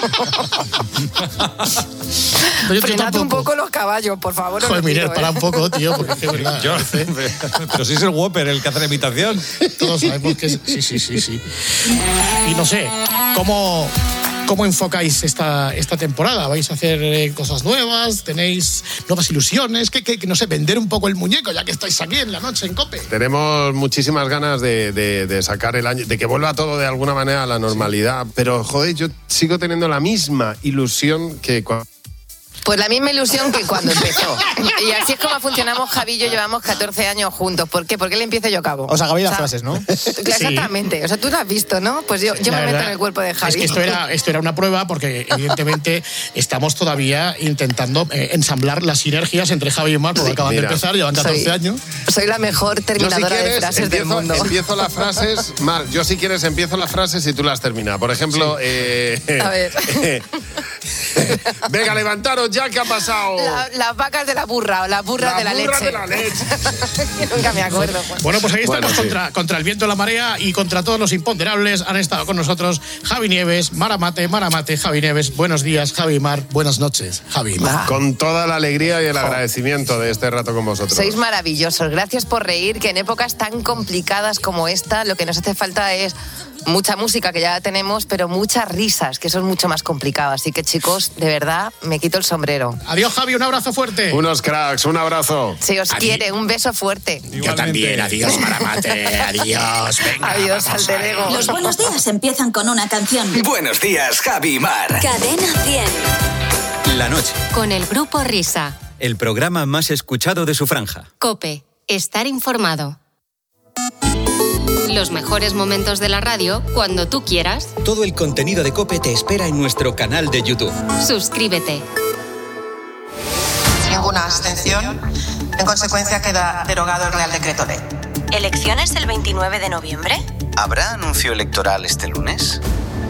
Frenad un poco los caballos, por favor. Joder, Miguel, para un poco, tío, porque es que verdad. Pero si es el Whopper el que hace la imitación. Todos sabemos que sí. Y no sé, ¿cómo enfocáis esta temporada? ¿Vais a hacer cosas nuevas? ¿Tenéis nuevas ilusiones? ¿Qué, no sé, vender un poco el muñeco ya que estáis aquí en la noche en COPE? Tenemos muchísimas ganas de sacar el año, de que vuelva todo de alguna manera a la normalidad. Pero, joder, yo sigo teniendo la misma ilusión que cuando... Pues la misma ilusión que cuando empezó. Y así es como funcionamos, Javi y yo llevamos 14 años juntos. ¿Por qué? Porque él empieza y yo acabo. Os acabáis las frases, ¿no? Exactamente. O sea, tú lo has visto, ¿no? Pues yo me meto en el cuerpo de Javi. Es que esto era una prueba porque evidentemente estamos todavía intentando ensamblar las sinergias entre Javi y Mar, porque acaban de empezar, llevan 14 años. Soy la mejor terminadora de frases del mundo. Empiezo las frases, Mar, yo si quieres empiezo las frases y tú las terminas. Por ejemplo, a ver. Venga, levantaros ya, ¿qué ha pasado? Las vacas de la burra o las burras de la leche. De la leche. Nunca me acuerdo. Bueno, pues ahí estamos contra el viento, la marea y contra todos los imponderables. Han estado con nosotros Javi Nieves, Maramate, Javi Nieves. Buenos días, Javi y Mar. Buenas noches, Javi y Mar. Con toda la alegría y el agradecimiento de este rato con vosotros. Sois maravillosos. Gracias por reír, que en épocas tan complicadas como esta, lo que nos hace falta es mucha música, que ya tenemos, pero muchas risas, que eso es mucho más complicado. Así que, chicos, de verdad, me quito el sombrero. Adiós, Javi, un abrazo fuerte. Unos cracks, un abrazo. Si os quiere, un beso fuerte. Yo también, adiós, Maramate, adiós, venga. Adiós, alter ego. Los buenos días empiezan con una canción. Buenos días, Javi y Mar. Cadena 100. La noche. Con el Grupo Risa. El programa más escuchado de su franja. COPE. Estar informado. Los mejores momentos de la radio cuando tú quieras. Todo el contenido de COPE te espera en nuestro canal de YouTube. Suscríbete. Ninguna abstención. En consecuencia, queda derogado el Real Decreto Ley. ¿Elecciones el 29 de noviembre? ¿Habrá anuncio electoral este lunes?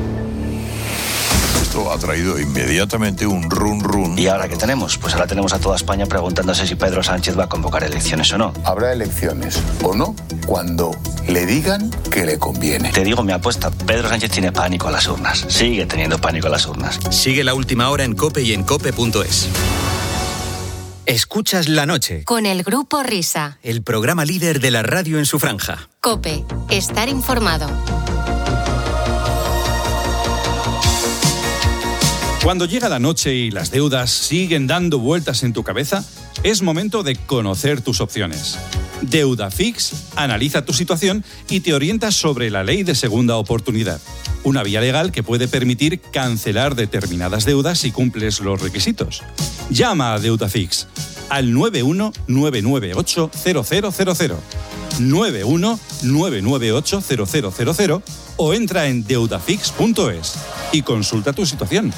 Esto ha traído inmediatamente un run run. ¿Y ahora qué tenemos? Pues ahora tenemos a toda España preguntándose si Pedro Sánchez va a convocar elecciones o no. Habrá elecciones o no cuando le digan que le conviene. Te digo mi apuesta, Pedro Sánchez tiene pánico a las urnas. Sigue teniendo pánico a las urnas. Sigue la última hora en COPE y en cope.es. Escuchas La Noche. Con el Grupo Risa. El programa líder de la radio en su franja. COPE. Estar informado. Cuando llega la noche y las deudas siguen dando vueltas en tu cabeza, es momento de conocer tus opciones. Deudafix analiza tu situación y te orienta sobre la ley de segunda oportunidad, una vía legal que puede permitir cancelar determinadas deudas si cumples los requisitos. Llama a Deudafix al 919980000, 919980000 o entra en deudafix.es y consulta tu situación.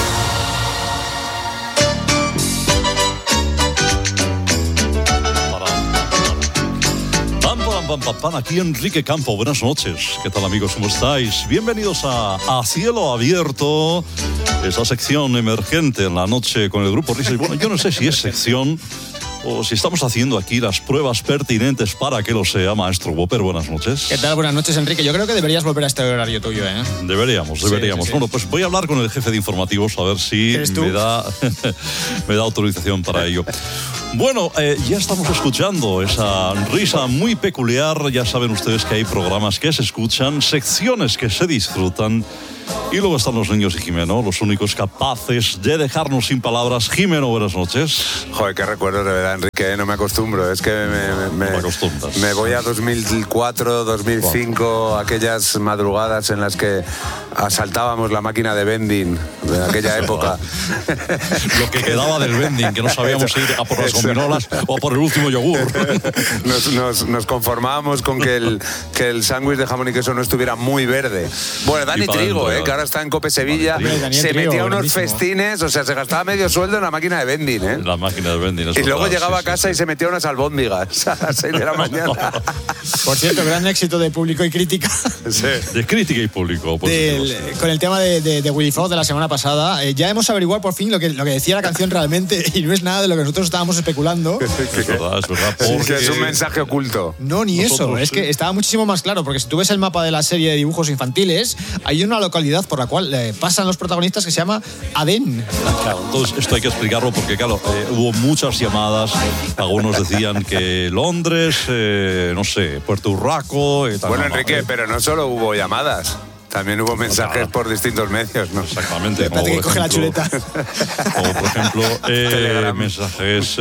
Aquí Enrique Campo, buenas noches. ¿Qué tal, amigos? ¿Cómo estáis? Bienvenidos a Cielo Abierto esa sección emergente en la noche con el Grupo Risa. Y bueno, yo no sé si es sección o si estamos haciendo aquí las pruebas pertinentes para que lo sea. Maestro Whopper, buenas noches. ¿Qué tal? Buenas noches, Enrique. Yo creo que deberías volver a este horario tuyo, ¿eh? Deberíamos. Sí. Bueno, pues voy a hablar con el jefe de informativos a ver si me da autorización para ello. Bueno, ya estamos escuchando esa risa muy peculiar. Ya saben ustedes que hay programas que se escuchan, secciones que se disfrutan. Y luego están los niños y Jimeno, los únicos capaces de dejarnos sin palabras. Jimeno, buenas noches. Joder, qué recuerdos de verdad, Enrique, no me acostumbro. Es que me voy a 2004, 2005, aquellas madrugadas en las que asaltábamos la máquina de vending de aquella época. Lo que quedaba del vending, que no sabíamos ir a por las gominolas o a por el último yogur. Nos conformábamos con que el sándwich de jamón y queso no estuviera muy verde. Bueno, Dani Trigo, que ahora está en Cope Sevilla, se metía unos festines, o sea, se gastaba medio sueldo en la máquina de vending, La máquina de vending. Y luego llegaba a casa y se metía unas albóndigas a las 6 de la mañana. Por cierto, gran éxito de público y crítica. Sí. De crítica y público. Con el tema de Willy Fox de la semana pasada, ya hemos averiguado por fin lo que decía la canción realmente, y no es nada de lo que nosotros estábamos especulando. Es verdad. Porque es un mensaje oculto. No, ni eso. Es que estaba muchísimo más claro, porque si tú ves el mapa de la serie de dibujos infantiles, hay una localidad por la cual pasan los protagonistas que se llama Adén. Claro, entonces esto hay que explicarlo porque, claro, hubo muchas llamadas. Algunos decían que Londres, no sé, Puerto Urraco. Bueno, Enrique, pero no solo hubo llamadas. También hubo mensajes por distintos medios, ¿no? Exactamente. Espérate que coge la chuleta. O, por ejemplo, mensajes,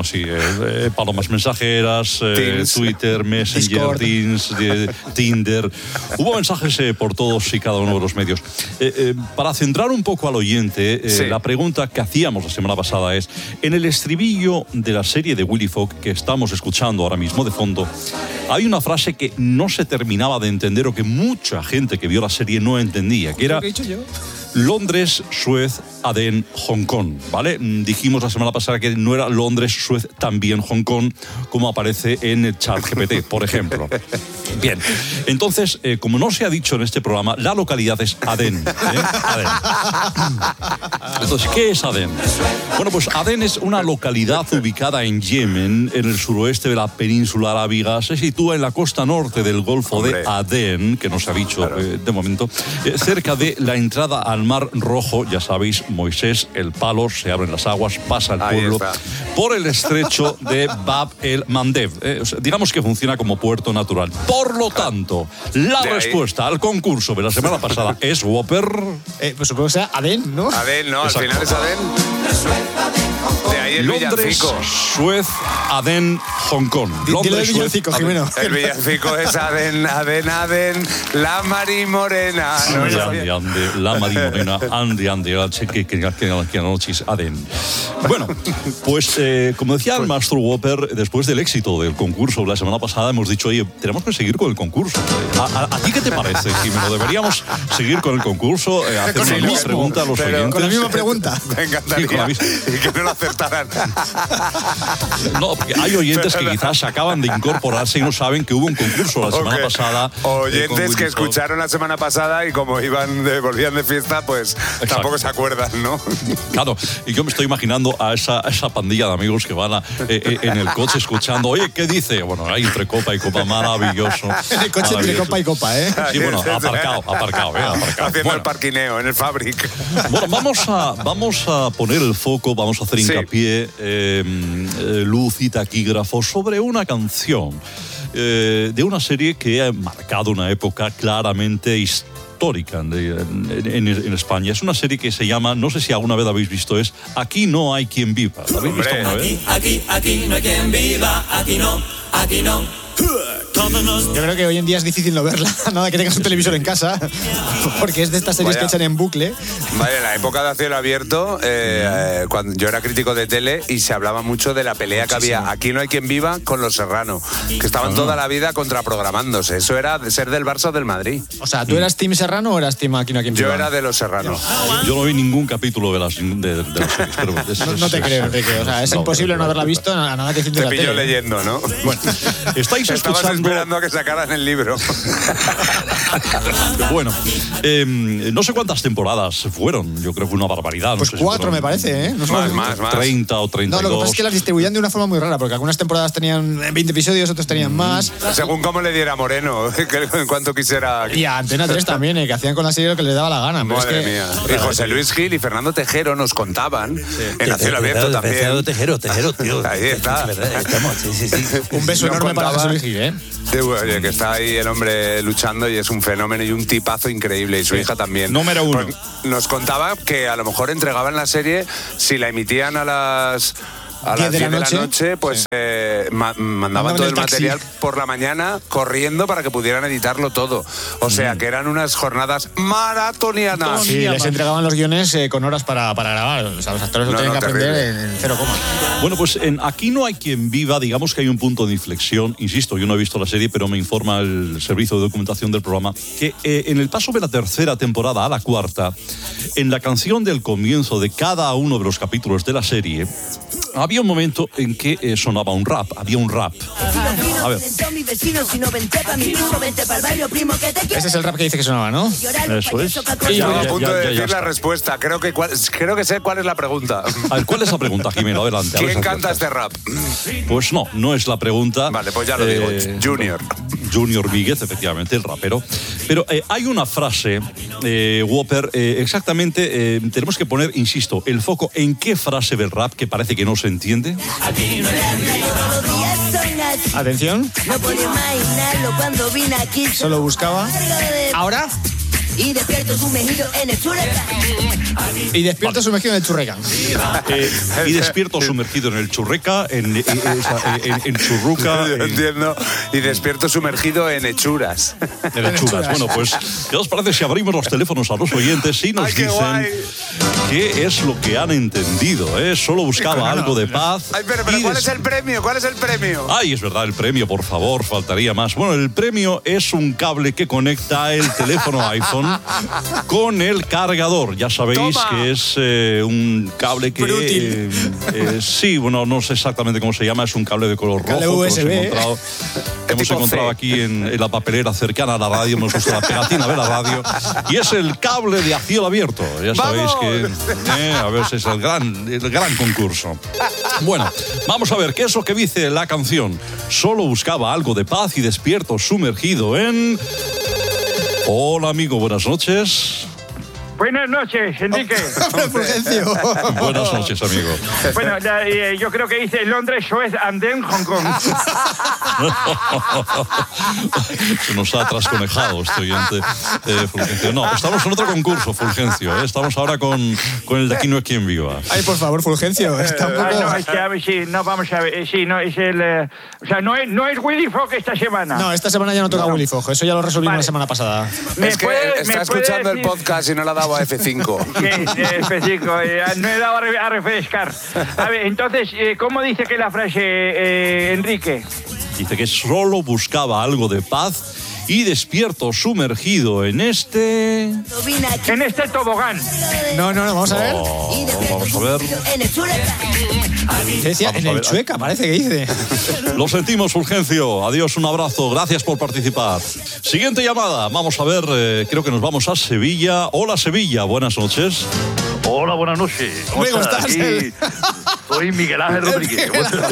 palomas mensajeras, Twitter, Messenger, Teams, Tinder. Hubo mensajes por todos y cada uno de los medios. Para centrar un poco al oyente, la pregunta que hacíamos la semana pasada es, en el estribillo de la serie de Willy Fox que estamos escuchando ahora mismo de fondo, hay una frase que no se terminaba de entender o que mucha gente que vio la serie no entendía, que era Londres, Suez, Adén, Hong Kong, ¿vale? Dijimos la semana pasada que no era Londres, Suez, también Hong Kong, como aparece en el ChatGPT, por ejemplo. Bien, entonces, como no se ha dicho en este programa, la localidad es Adén. Adén. Entonces, ¿qué es Adén? Bueno, pues Adén es una localidad ubicada en Yemen, en el suroeste de la península arábiga. Se sitúa en la costa norte del Golfo de Adén, que no se ha dicho de momento, cerca de la entrada al Mar Rojo. Ya sabéis, Moisés, el palo, se abren las aguas, pasa el pueblo por el estrecho de Bab el-Mandeb. Digamos que funciona como puerto natural. Por lo tanto, la respuesta al concurso de la semana pasada es Whopper. Pues supongo que sea Adén, ¿no? Adén, no, al final es Adén. De ahí el Londres, villancico. Suez, Adén, Hong Kong. Dile el villancico, Jimeno. El villancico es Adén, Adén, Adén, la Mari Morena. Ande, la Mari Morena, ande, que anoche Adén. Bueno, pues como decía el maestro Whopper, después del éxito del concurso la semana pasada, hemos dicho, oye, tenemos que seguir con el concurso. ¿A ti qué te parece, Jimeno? ¿Deberíamos seguir con el concurso? Hacer una misma pregunta a los oyentes. Con la misma pregunta. Me encantaría. Y que no lo acertaran. No, porque hay oyentes que quizás acaban de incorporarse y no saben que hubo un concurso la semana pasada. Oyentes que escucharon la semana pasada y como volvían de fiesta, pues tampoco se acuerdan, ¿no? Claro, y yo me estoy imaginando a esa pandilla de amigos que van en el coche escuchando, oye, ¿qué dice? Bueno, hay entre copa y copa, maravilloso. En el coche entre copa y copa, ¿eh? Sí, bueno, aparcado. Haciendo el parquineo en el Fabric. Bueno, vamos a poner el foco, vamos a hacer hincapié, luz y taquígrafo sobre una canción de una serie que ha marcado una época claramente histórica en España. Es una serie que se llama, no sé si alguna vez habéis visto, es Aquí no hay quien viva. ¿La habéis visto alguna vez? Aquí no hay quien viva, aquí no. Yo creo que hoy en día es difícil no verla, nada que tengas un televisor en casa, porque es de estas series que echan en bucle. Vale, en la época de A Cielo Abierto, cuando yo era crítico de tele y se hablaba mucho de la pelea que había Aquí no hay quien viva con Los Serrano, que estaban toda la vida contraprogramándose. Eso era de ser del Barça o del Madrid. O sea, ¿tú eras Team Serrano o eras Team Aquí no hay quien viva? Yo era de Los Serrano. Yo no vi ningún capítulo de las series, pero no te creo, Enrique. O sea, es imposible no haberla visto a nada que decir de la tele. Te pillo leyendo, ¿no? Bueno, estáis escuchando esperando a que sacaran el libro. Bueno, no sé cuántas temporadas fueron. Yo creo que una barbaridad. No Pues sé 4 me parece, ¿eh? No sé más. 30 o 32. No, lo que pasa es que las distribuían de una forma muy rara, porque algunas temporadas tenían 20 episodios, otras tenían más. Según cómo le diera Moreno, en cuanto quisiera. Y a Antena 3 también, que hacían con la serie lo que les daba la gana. Madre mía. Y José Luis Gil y Fernando Tejero nos contaban en A Cielo Abierto también. Fernando Tejero, tío. Ahí está. Es verdad, estamos, sí. Un beso enorme para José Luis Gil, ¿eh? Oye, que está ahí el hombre luchando y es un fenómeno y un tipazo increíble, y su hija también. Número 1. Pues nos contaba que a lo mejor entregaban la serie, si la emitían a las 10 de la noche, pues mandaban todo el material por la mañana corriendo para que pudieran editarlo todo. O sea, que eran unas jornadas maratonianas. Sí, les entregaban los guiones con horas para grabar. O sea, los actores lo tienen que aprender en 0, Bueno, pues Aquí no hay quien viva, digamos que hay un punto de inflexión. Insisto, yo no he visto la serie, pero me informa el servicio de documentación del programa que en el paso de la tercera temporada a la cuarta, en la canción del comienzo de cada uno de los capítulos de la serie, había un momento en que sonaba un rap, había un rap. A ver. Ese es el rap que dice que sonaba, ¿no? Eso es. Estaba a punto de decir la respuesta. Creo que sé cuál es la pregunta. A ver, ¿cuál es la pregunta, Jimeno? Adelante. ¿Quién canta este rap? Pues no es la pregunta. Vale, pues ya lo digo. Junior Víguez, efectivamente, el rapero. Pero hay una frase, Whopper, exactamente, tenemos que poner, insisto, el foco en qué frase del rap que parece que no se entiende. Atención. No podía imaginarlo cuando vine aquí. Solo buscaba. Ahora. Y despierto sumergido en el churreca. Y despierto sumergido en el churreca. Y despierto sumergido en el churreca, en churruca. Entiendo. Y despierto sumergido en hechuras. En hechuras. Bueno, pues, ¿qué os parece si abrimos los teléfonos a los oyentes y nos dicen qué es lo que han entendido? Solo buscaba algo de paz. Ay, pero ¿cuál es el premio? ¿Cuál es el premio? Ay, es verdad, el premio, por favor, faltaría más. Bueno, el premio es un cable que conecta el teléfono iPhone con el cargador. Ya sabéis que es un cable que... sí, bueno, no sé exactamente cómo se llama, es un cable de color rojo. Cable USB. Hemos encontrado aquí en la papelera cercana a la radio, hemos puesto la pegatina de la radio, y es el cable de A Cielo Abierto. Ya sabéis que... a ver si es el gran concurso. Bueno, vamos a ver, ¿qué es lo que dice la canción? Solo buscaba algo de paz y despierto sumergido en... Hola, amigo, buenas noches. Buenas noches, Enrique. Buenas noches, amigo. Bueno, yo creo que dice Londres, Suez, Andén, Hong Kong. Se nos ha trasconejado este oyente, Fulgencio. No, estamos en otro concurso, Fulgencio. Estamos ahora con el de Aquí no hay quien viva. Ay, por favor, Fulgencio. Está un poco... no, es que a ver, sí, no, vamos a ver. Sí, no, es el... o sea, no es Willy Fogg esta semana. No, esta semana ya no toca Willy Fogg. Eso ya lo resolvimos la semana pasada. Es que está escuchando el podcast y no le ha dado a F5. Sí, F5. No he dado a refrescar. A ver, entonces, ¿cómo dice que la frase, Enrique? Dice que solo buscaba algo de paz y despierto sumergido en este... En este tobogán. No, vamos a ver. Vamos a ver. Se decía en el Chueca, parece que dice. Lo sentimos, Fulgencio. Adiós, un abrazo. Gracias por participar. Siguiente llamada. Vamos a ver, creo que nos vamos a Sevilla. Hola, Sevilla. Buenas noches. Hola, buenas noches. ¿Cómo estás? Aquí soy Miguel Ángel Rodríguez.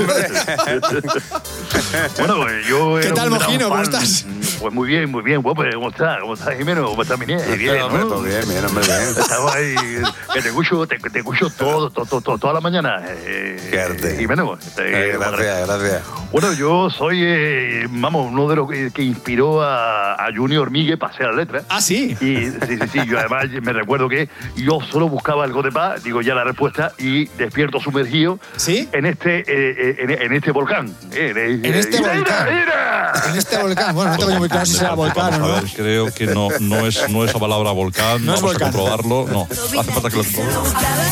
Bueno, pues yo... ¿Qué tal, Mojino? ¿Cómo estás? Pues muy bien. ¿Cómo estás? ¿Cómo estás, Jimeno? ¿Cómo estás, Miguel? Bien, ¿no? Hombre, bien, hombre, bien. Estamos ahí, que te escucho toda la mañana. Jimeno. Gracias. Bueno, yo soy, uno de los que inspiró a Junior Míguez para hacer la letra. Ah, ¿sí? Y, sí. Yo además me recuerdo que yo solo buscaba algo de paz, digo ya la respuesta, y despierto sumergido en este volcán. En este volcán. Bueno, no tengo muy claro si será volcán o no. A ver, creo que no es esa palabra volcán. No Vamos es a comprobarlo. No, hace falta que lo comprobemos.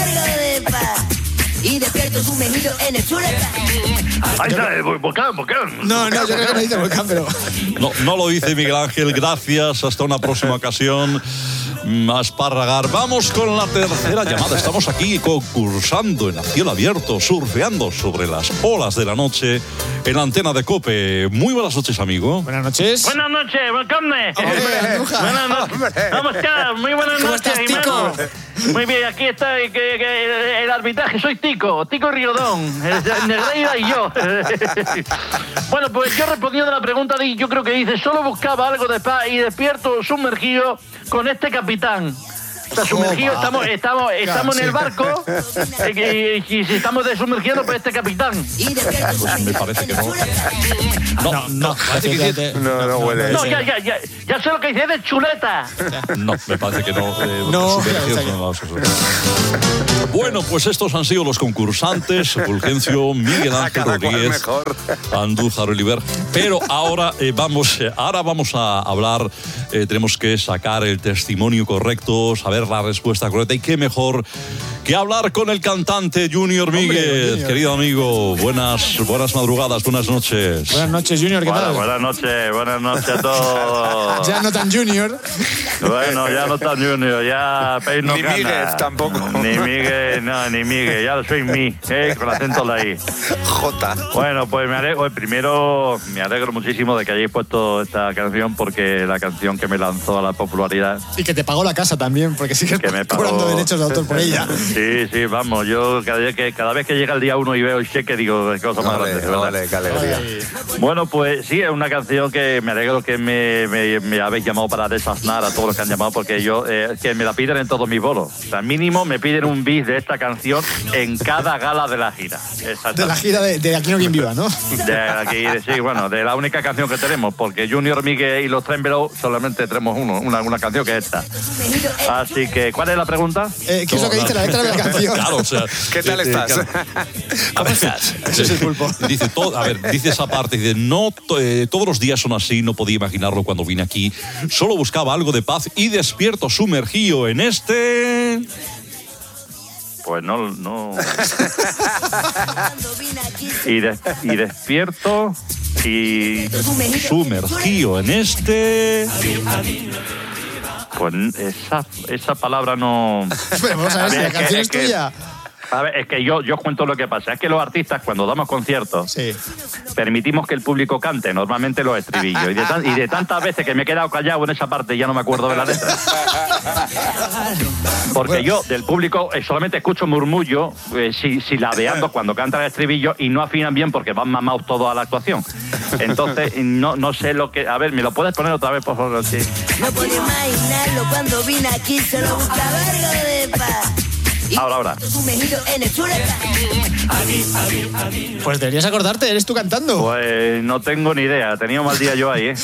Y despierto sumergido en el churreca. Ahí está, volcán. No, yo creo que no dice volcán, pero... No lo dice Miguel Ángel. Gracias, hasta una próxima ocasión. a esparragar. Vamos con la tercera llamada. Estamos aquí concursando en a cielo abierto, surfeando sobre las olas de la noche en la antena de COPE. Muy buenas noches, amigo. Buenas noches. Buenas noches, welcome. Buenas noches. ¿Cómo estás? Muy buenas ¿Cómo noches, estás, Jimeno. Muy bien, aquí está el arbitraje. Soy Tico Rigodón, el Negreira y yo. Bueno, pues yo respondiendo a la pregunta, yo creo que dice, solo buscaba algo de paz y despierto sumergido con este capitán. Está sumergido, estamos en el barco y si estamos sumergiendo por este capitán. Pues me parece que no. No huele. No, ya sé lo que dice, de chuleta. No, me parece que no. Bueno, pues estos han sido los concursantes: Fulgencio, Miguel Ángel Rodríguez, Andújar Oliver. Pero ahora vamos a hablar, tenemos que sacar el testimonio correcto, saber la respuesta correcta, y qué mejor que hablar con el cantante Junior Míguez. Querido amigo, buenas madrugadas, buenas noches. Buenas noches, Junior, ¿qué tal? Buenas noches a todos. Ya no tan Junior. Bueno, ya no tan Junior, ya peino Ni gana. Míguez tampoco. Ni Míguez, ya soy mí, con acento de ahí. J. Bueno, pues primero me alegro muchísimo de que hayáis puesto esta canción, porque la canción que me lanzó a la popularidad. Y que te pagó la casa también, porque sigues cobrando derechos de autor por ella. Sí, vamos, yo cada vez que llega el día 1 y veo el cheque digo, qué cosa más grande, ¿verdad? Vale, qué alegría. Bueno, pues sí, es una canción que me alegro que me habéis llamado para desasnar a todos los que han llamado, porque que me la piden en todos mis bolos. O sea, mínimo me piden un bis de esta canción en cada gala de la gira. De la gira de Aquí no quien viva, ¿no? Sí, bueno, de la única canción que tenemos, porque Junior, Miguel y los Trembelo solamente tenemos una canción que es esta. Así que, ¿cuál es la pregunta? ¿Qué es lo que dice la letra de la canción? Claro, o sea, ¿qué tal estás? ¿Cómo estás? Ese es el pulpo. Dice esa parte, dice, todos los días son así, no podía imaginarlo cuando vine aquí. Solo buscaba algo de paz y despierto sumergido en este... Pues no. y despierto y sumergido en este... Pues esa palabra no... Vamos a ver si la canción es tuya. A ver, es que yo cuento lo que pasa. Es que los artistas, cuando damos conciertos, permitimos que el público cante normalmente los estribillos. Y de tantas veces que me he quedado callado en esa parte, ya no me acuerdo de la letra. Porque yo del público solamente escucho murmullo, silabeando cuando cantan el estribillo, y no afinan bien porque van mamados todos a la actuación. Entonces, no sé lo que... A ver, ¿me lo puedes poner otra vez, por favor? Sí. No podía imaginarlo cuando vine aquí, solo buscaba algo de paz. Ahora. Pues deberías acordarte, eres tú cantando. Pues no tengo ni idea, tenía un mal día yo ahí, ¿eh?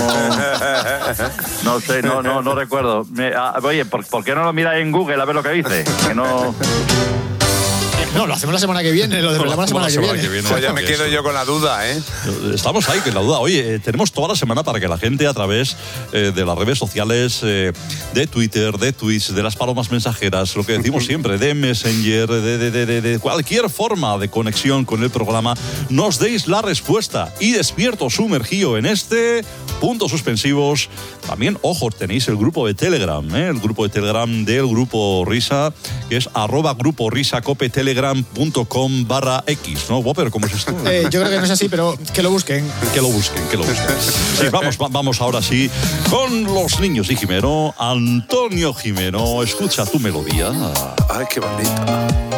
No sé, no recuerdo. Oye, ¿por qué no lo miráis en Google a ver lo que dice? Que no... No, lo hacemos la semana que viene, lo desvelamos la semana que viene. Pues ya me quedo yo con la duda, ¿eh? Estamos ahí con la duda. Oye, tenemos toda la semana para que la gente a través de las redes sociales, de Twitter, de tweets, de las palomas mensajeras, lo que decimos siempre, de Messenger, de cualquier forma de conexión con el programa, nos deis la respuesta. Y despierto sumergido en este... puntos suspensivos. También, ojo, tenéis el grupo de Telegram, el grupo de Telegram del Grupo Risa, que es @Grupo Risa Cope telegram.com/x, ¿no, Whopper? ¿Cómo es esto? Yo creo que no es así, pero que lo busquen. Que lo busquen. Sí, vamos ahora sí con los niños y Jimeno. Antonio Jimeno, escucha tu melodía. Ay, qué bonito.